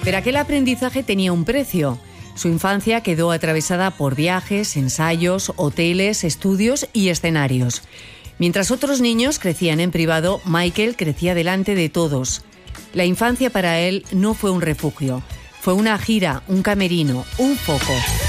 Pero aquel aprendizaje tenía un precio. Su infancia quedó atravesada por viajes, ensayos, hoteles, estudios y escenarios. Mientras otros niños crecían en privado, Michael crecía delante de todos. La infancia para él no fue un refugio, fue una gira, un camerino, un foco.